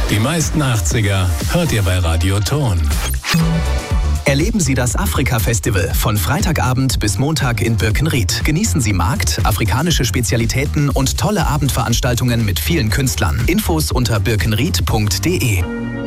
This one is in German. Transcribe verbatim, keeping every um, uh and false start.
Die meisten achtziger hört ihr bei Radio Ton. Erleben Sie das Afrika-Festival von Freitagabend bis Montag in Birkenried. Genießen Sie Markt, afrikanische Spezialitäten und tolle Abendveranstaltungen mit vielen Künstlern. Infos unter birkenried punkt de.